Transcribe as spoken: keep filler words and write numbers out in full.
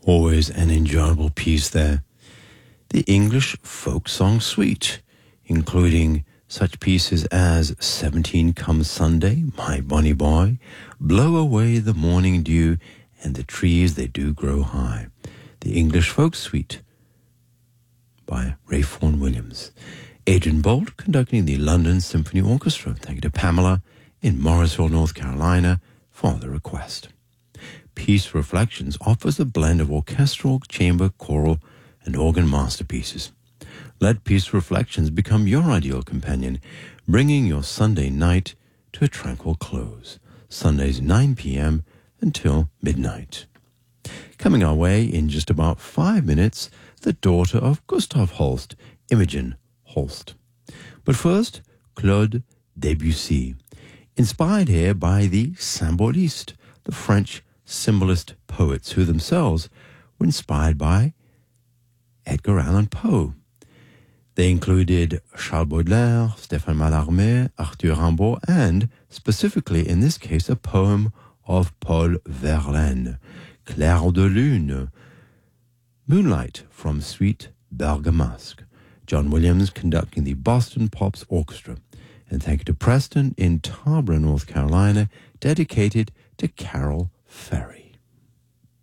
Always an enjoyable piece there. The English Folk Song Suite, including such pieces as seventeen Come Sunday, My Bonnie Boy, Blow Away the Morning Dew, and The Trees They Do Grow High. The English Folk Suite by Ralph Vaughan Williams. Adrian Bolt conducting the London Symphony Orchestra. Thank you to Pamela in Morrisville, North Carolina for the request. Peace Reflections offers a blend of orchestral, chamber, choral, and organ masterpieces. Let Peace Reflections become your ideal companion, bringing your Sunday night to a tranquil close. Sundays nine p.m. until midnight. Coming our way in just about five minutes, the daughter of Gustav Holst, Imogen Holst. But first, Claude Debussy, inspired here by the Symbolistes, the French symbolist poets who themselves were inspired by Edgar Allan Poe. They included Charles Baudelaire, Stéphane Mallarmé, Arthur Rimbaud, and, specifically in this case, a poem of Paul Verlaine, Clair de Lune, Moonlight from Suite Bergamasque. John Williams conducting the Boston Pops Orchestra. And thank you to Preston in Tarboro, North Carolina, dedicated to Carol Ferry.